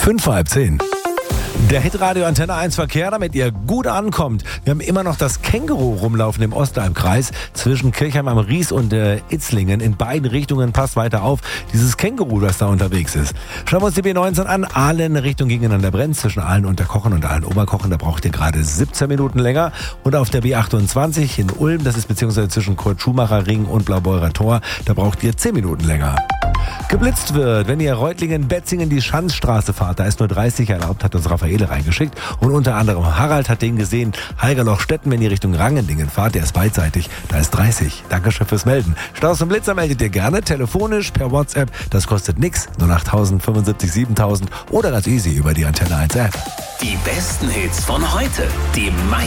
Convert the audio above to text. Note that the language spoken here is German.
5:30. Der Hitradio Antenne 1 Verkehr, damit ihr gut ankommt. Wir haben immer noch das Känguru rumlaufen im Ostalbkreis zwischen Kirchheim am Ries und Itzlingen. In beiden Richtungen, passt weiter auf, dieses Känguru, das da unterwegs ist. Schauen wir uns die B19 an. Aalen Richtung gegeneinander brennt zwischen Aalen Unterkochen und Aalen Oberkochen. Da braucht ihr gerade 17 Minuten länger. Und auf der B28 in Ulm, das ist beziehungsweise zwischen Kurt-Schumacher Ring und Blaubeurer Tor, da braucht ihr 10 Minuten länger. Geblitzt wird, wenn ihr Reutlingen-Betzingen die Schanzstraße fahrt, da ist nur 30 erlaubt, hat uns Raffaele reingeschickt. Und unter anderem Harald hat den gesehen. Haigerloch-Stetten, wenn ihr Richtung Rangendingen fahrt, der ist beidseitig, da ist 30. Dankeschön fürs Melden. Staus und Blitzer meldet ihr gerne, telefonisch, per WhatsApp, das kostet nix, 08000 75 7000 oder ganz easy über die Antenne 1 App. Die besten Hits von heute, die